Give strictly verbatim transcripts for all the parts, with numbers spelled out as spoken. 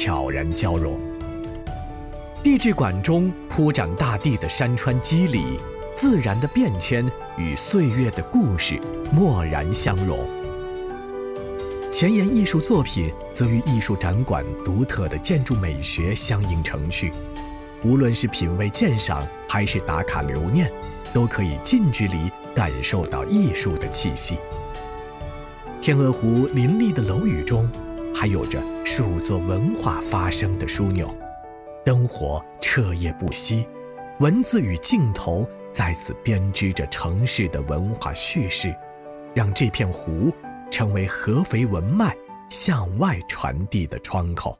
悄然交融。地质馆中铺展大地的山川肌理，自然的变迁与岁月的故事蓦然相融。前沿艺术作品则与艺术展馆独特的建筑美学相映成趣，无论是品味鉴赏还是打卡留念，都可以近距离感受到艺术的气息。天鹅湖林立的楼宇中，还有着数座文化发生的枢纽，灯火彻夜不息，文字与镜头在此编织着城市的文化叙事，让这片湖成为合肥文脉向外传递的窗口。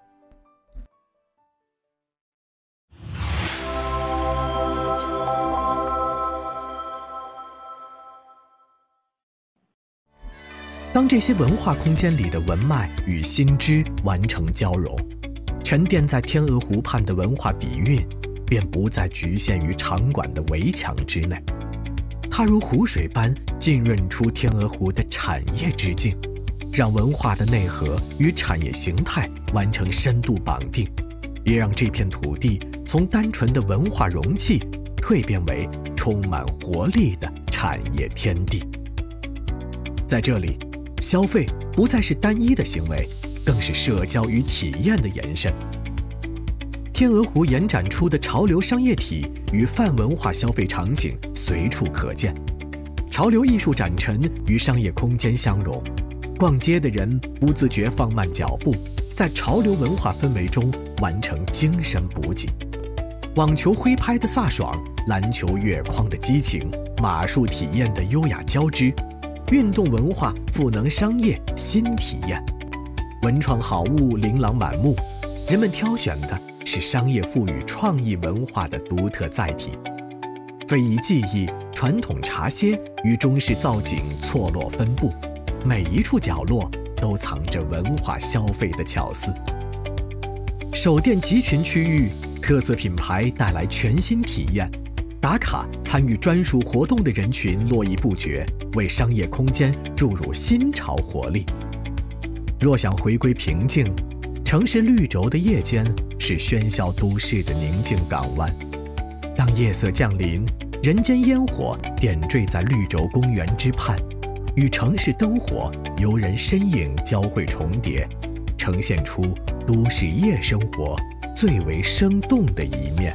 当这些文化空间里的文脉与心知完成交融，沉淀在天鹅湖畔的文化底蕴便不再局限于场馆的围墙之内，它如湖水般浸润出天鹅湖的产业之境，让文化的内核与产业形态完成深度绑定，也让这片土地从单纯的文化容器蜕变为充满活力的产业天地。在这里，消费不再是单一的行为，更是社交与体验的延伸。天鹅湖延展出的潮流商业体与泛文化消费场景随处可见，潮流艺术展陈与商业空间相融，逛街的人不自觉放慢脚步，在潮流文化氛围中完成精神补给。网球挥拍的飒爽，篮球越框的激情，马术体验的优雅交织，运动文化赋能商业新体验，文创好物琳琅满目，人们挑选的是商业赋予创意文化的独特载体。非遗技艺、传统茶歇与中式造景错落分布，每一处角落都藏着文化消费的巧思。首店集群区域，特色品牌带来全新体验，打卡参与专属活动的人群络绎不绝，为商业空间注入新潮活力。若想回归平静，城市绿轴的夜间是喧嚣都市的宁静港湾。当夜色降临，人间烟火点缀在绿轴公园之畔，与城市灯火、游人身影交汇重叠，呈现出都市夜生活最为生动的一面。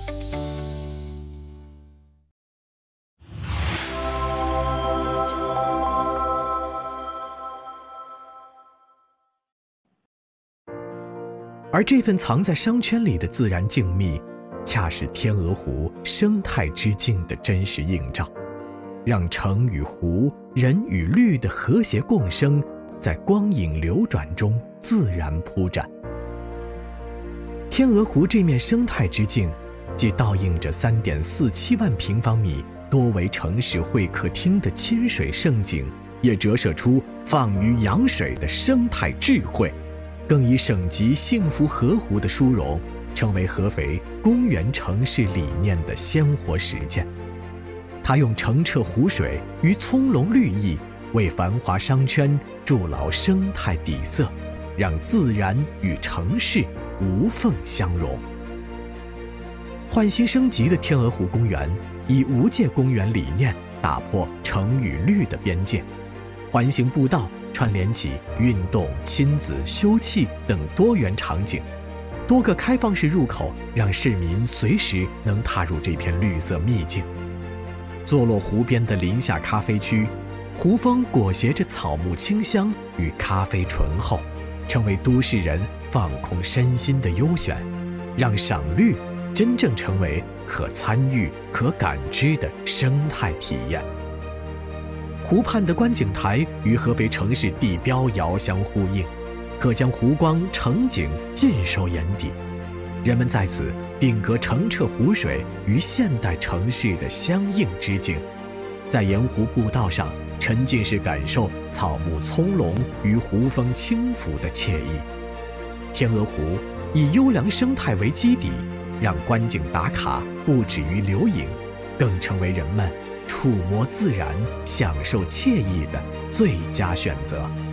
而这份藏在商圈里的自然静谧，恰是天鹅湖生态之境的真实映照，让城与湖、人与绿的和谐共生，在光影流转中自然铺展。天鹅湖这面生态之境，既倒映着 三点四七万平方米多为城市会客厅的亲水盛景，也折射出放于养水的生态智慧，更以省级幸福河湖的殊荣，成为合肥公园城市理念的鲜活实践。它用澄澈湖水与葱茏绿意，为繁华商圈筑牢生态底色，让自然与城市无缝相融。焕新升级的天鹅湖公园，以无界公园理念打破城与绿的边界，环形步道串联起运动、亲子、休憩等多元场景，多个开放式入口让市民随时能踏入这片绿色秘境。坐落湖边的林下咖啡区，湖风裹挟着草木清香与咖啡醇厚，成为都市人放空身心的优选，让赏绿真正成为可参与、可感知的生态体验。湖畔的观景台与合肥城市地标遥相呼应，可将湖光城景尽收眼底。人们在此定格澄澈湖水与现代城市的相应之境，在沿湖步道上沉浸式感受草木葱茏与湖风轻拂的惬意。天鹅湖以优良生态为基底，让观景打卡不止于留影，更成为人们触摸自然、享受惬意的最佳选择。